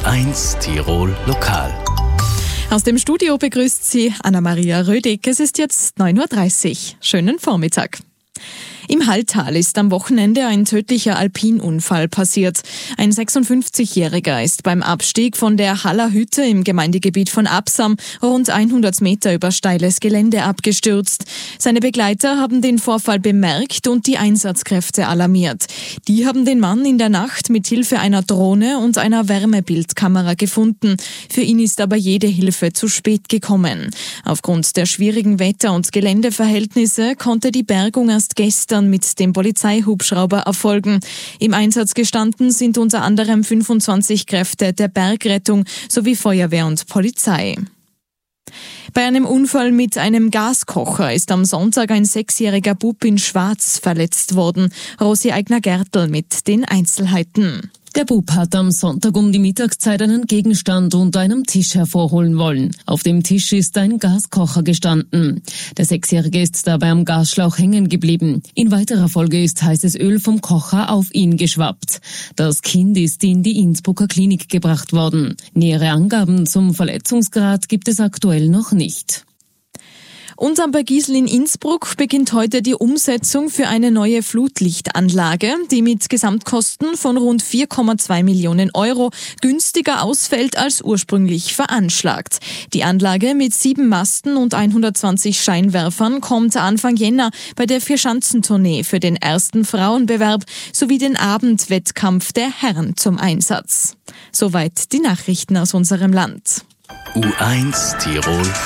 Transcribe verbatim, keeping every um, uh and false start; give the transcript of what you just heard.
eins Tirol Lokal. Aus dem Studio begrüßt Sie Anna-Maria Rödig. Es ist jetzt neun Uhr dreißig. Schönen Vormittag. Im Halltal ist am Wochenende ein tödlicher Alpinunfall passiert. Ein sechsundfünfzigjähriger ist beim Abstieg von der Haller Hütte im Gemeindegebiet von Absam rund hundert Meter über steiles Gelände abgestürzt. Seine Begleiter haben den Vorfall bemerkt und die Einsatzkräfte alarmiert. Die haben den Mann in der Nacht mit Hilfe einer Drohne und einer Wärmebildkamera gefunden. Für ihn ist aber jede Hilfe zu spät gekommen. Aufgrund der schwierigen Wetter- und Geländeverhältnisse konnte die Bergung erst gestern mit dem Polizeihubschrauber erfolgen. Im Einsatz gestanden sind unter anderem fünfundzwanzig Kräfte der Bergrettung sowie Feuerwehr und Polizei. Bei einem Unfall mit einem Gaskocher ist am Sonntag ein sechsjähriger Bub in Schwarz verletzt worden. Rosi Eigner-Gertl mit den Einzelheiten. Der Bub hat am Sonntag um die Mittagszeit einen Gegenstand unter einem Tisch hervorholen wollen. Auf dem Tisch ist ein Gaskocher gestanden. Der Sechsjährige ist dabei am Gasschlauch hängen geblieben. In weiterer Folge ist heißes Öl vom Kocher auf ihn geschwappt. Das Kind ist in die Innsbrucker Klinik gebracht worden. Nähere Angaben zum Verletzungsgrad gibt es aktuell noch nicht. Und am Bergisel in Innsbruck beginnt heute die Umsetzung für eine neue Flutlichtanlage, die mit Gesamtkosten von rund vier Komma zwei Millionen Euro günstiger ausfällt als ursprünglich veranschlagt. Die Anlage mit sieben Masten und hundertzwanzig Scheinwerfern kommt Anfang Jänner bei der Vierschanzentournee für den ersten Frauenbewerb sowie den Abendwettkampf der Herren zum Einsatz. Soweit die Nachrichten aus unserem Land. U eins Tirol